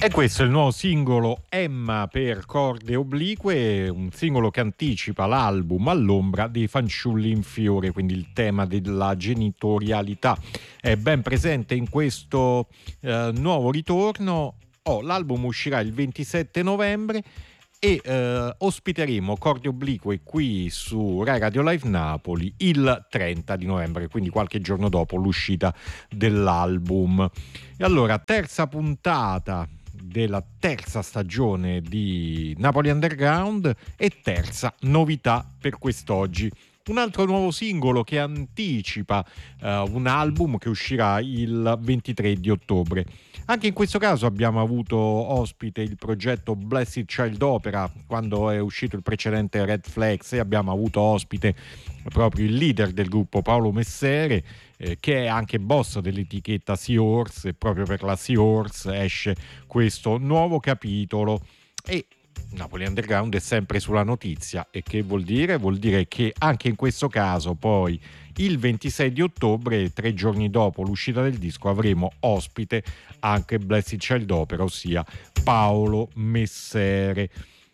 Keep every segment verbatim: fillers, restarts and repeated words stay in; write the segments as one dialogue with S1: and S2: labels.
S1: E questo è il nuovo singolo Emma per corde oblique, un singolo che anticipa l'album All'ombra dei fanciulli in fiore, quindi il tema della genitorialità è ben presente in questo eh, nuovo ritorno. Oh, l'album uscirà il ventisette novembre e eh, ospiteremo Corde Oblique qui su Rai Radio Live Napoli il trenta di novembre, quindi qualche giorno dopo l'uscita dell'album. E allora, terza puntata della terza stagione di Napoli Underground e terza novità per quest'oggi. Un altro nuovo singolo che anticipa uh, un album che uscirà il ventitré di ottobre. Anche in questo caso abbiamo avuto ospite il progetto Blessed Child Opera quando è uscito il precedente Red Flags, e abbiamo avuto ospite proprio il leader del gruppo Paolo Messere, eh, che è anche boss dell'etichetta Seahorse, e proprio per la Seahorse esce questo nuovo capitolo. E Napoli Underground è sempre sulla notizia. E che vuol dire? Vuol dire che anche in questo caso poi il ventisei di ottobre, tre giorni dopo l'uscita del disco, avremo ospite anche Blessed Child Opera, ossia Paolo Messere.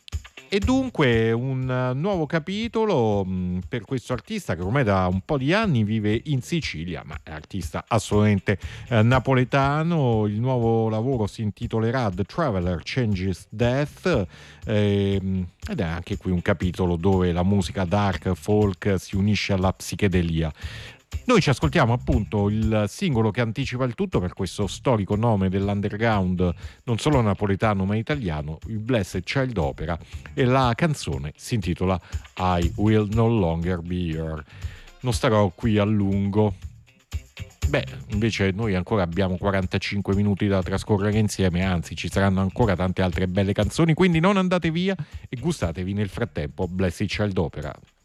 S1: E dunque un nuovo capitolo mh, per questo artista che ormai da un po' di anni vive in Sicilia, ma è artista assolutamente eh, napoletano. Il nuovo lavoro si intitolerà The Traveler Changes Death, ehm, ed è anche qui un capitolo dove la musica dark folk si unisce alla psichedelia. Noi ci ascoltiamo appunto il singolo che anticipa il tutto per questo storico nome dell'underground non solo napoletano ma italiano, il Blessed Child Opera, e la canzone si intitola I Will No Longer Be Here. Non starò qui a lungo. Beh, invece noi ancora abbiamo quarantacinque minuti da trascorrere insieme, anzi ci saranno ancora tante altre belle canzoni, quindi non andate via e gustatevi nel frattempo Blessed Child Opera.